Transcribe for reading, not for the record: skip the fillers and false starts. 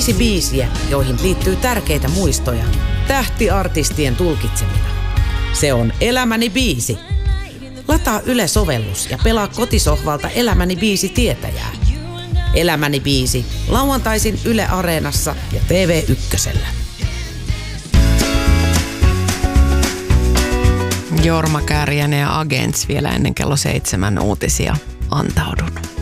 5 biisiä, joihin liittyy tärkeitä muistoja, tähtiartistien tulkitsemina. Se on Elämäni biisi. Lataa Yle-sovellus ja pelaa kotisohvalta Elämäni biisi tietäjää. Elämäni biisi lauantaisin Yle Areenassa ja TV1:llä. Jorma Kääriäinen ja Agents vielä ennen kello 7 uutisia. Antaudun.